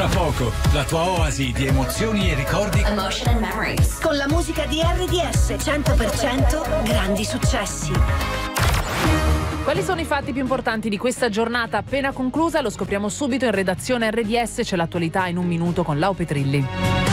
Tra poco, la tua oasi di emozioni e ricordi. Emotion and Memories. Con la musica di RDS 100% grandi successi. Quali sono i fatti più importanti di questa giornata appena conclusa? Lo scopriamo subito in redazione RDS. C'è l'attualità in un minuto con Lau Petrilli.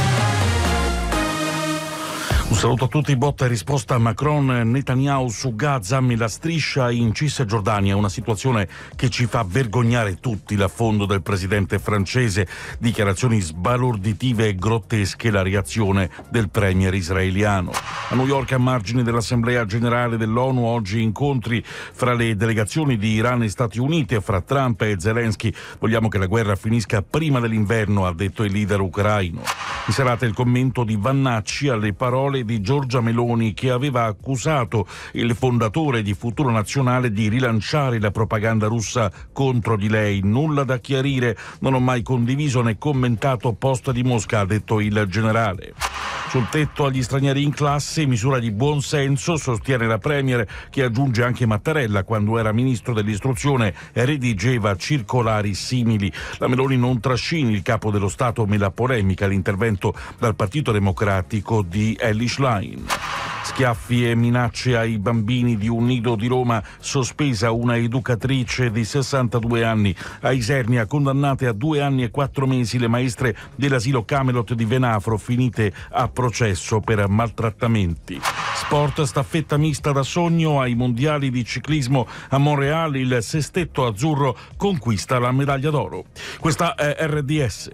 Un saluto a tutti. Botta e risposta a Macron. Netanyahu su Gaza, la striscia in Cisgiordania, una situazione che ci fa vergognare tutti. L'affondo del presidente francese, dichiarazioni sbalorditive e grottesche, la reazione del premier israeliano. A New York, a margine dell'Assemblea Generale dell'ONU, oggi incontri fra le delegazioni di Iran e Stati Uniti e fra Trump e Zelensky. Vogliamo che la guerra finisca prima dell'inverno, ha detto il leader ucraino. In serata il commento di Vannacci alle parole di Giorgia Meloni, che aveva accusato il fondatore di Futuro Nazionale di rilanciare la propaganda russa contro di lei. Nulla da chiarire, non ho mai condiviso né commentato post di Mosca, ha detto il generale. Sul tetto agli stranieri in classe, misura di buon senso, sostiene la premier, che aggiunge anche Mattarella, quando era ministro dell'istruzione, redigeva circolari simili. La Meloni non trascini, il capo dello Stato mela polemica, l'intervento dal Partito Democratico di Elly Schlein. Schiaffi e minacce ai bambini di un nido di Roma, sospesa una educatrice di 62 anni. A Isernia, condannate a 2 anni e 4 mesi le maestre dell'asilo Camelot di Venafro, finite a processo per maltrattamenti. Sport, staffetta mista da sogno ai mondiali di ciclismo a Montreal, il sestetto azzurro conquista la medaglia d'oro. Questa è RDS.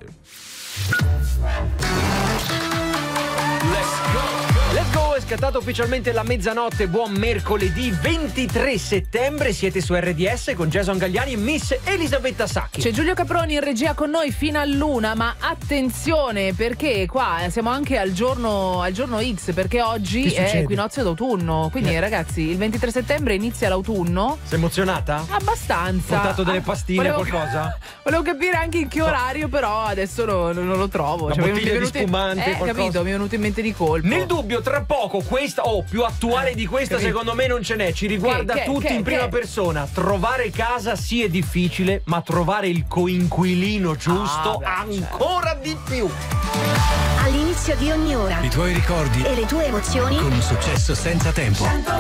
Let's go, è scattata ufficialmente la mezzanotte. Buon mercoledì 23 settembre, siete su RDS con Jason Gagliani e Miss Elisabetta Sacchi. C'è Giulio Caproni in regia con noi fino all'una, ma attenzione, perché qua siamo anche al giorno X, perché oggi è equinozio d'autunno. Quindi ragazzi, il 23 settembre inizia l'autunno. Sei emozionata? Abbastanza. Hai portato delle pastine, qualcosa? Volevo capire anche in che orario, però adesso non lo trovo. Una bottiglia di spumante, qualcosa? Capito, mi è venuto in mente di colpo. Nel dubbio, tra poco, questa più attuale di questa, capito, secondo me non ce n'è. Ci riguarda tutti in prima persona. Trovare casa sì è difficile, ma trovare il coinquilino giusto ancora di più. All'inizio di ogni ora I tuoi ricordi e le tue emozioni con un successo senza tempo.